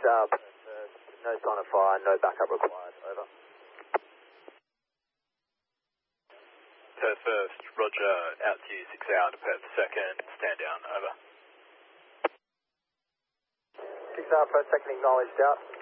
hour, no sign of fire, no backup required, over. Perth first, roger, out to you, 6 hour to Perth second, stand down, over. 6 hour, Perth second acknowledged, out.